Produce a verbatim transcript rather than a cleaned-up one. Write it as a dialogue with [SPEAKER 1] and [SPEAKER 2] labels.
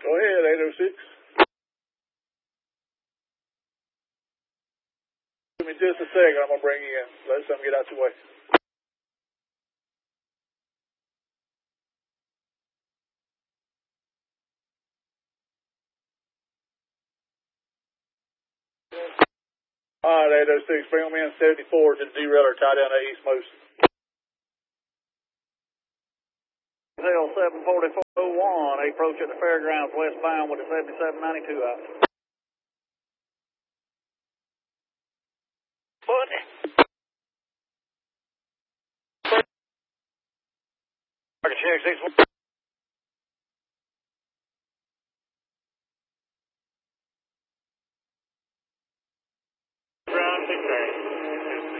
[SPEAKER 1] Go ahead, eight oh six. Give me just a second. I'm going to bring you in. Let something get out your way. All right, eight oh six. Bring them in seventy-four to the derailer, tie down to East Moose. L seven forty-four oh one, approach at the fairgrounds westbound with the seventy-seven ninety-two out. What? Market check six one. Ground six eight.